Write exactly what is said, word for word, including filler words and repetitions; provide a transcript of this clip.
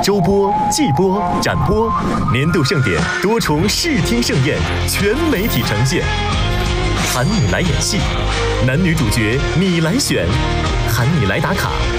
周播、季播、展播，年度盛典多重视听盛宴，全媒体呈现。喊你来演戏，男女主角你来选，喊你来打卡，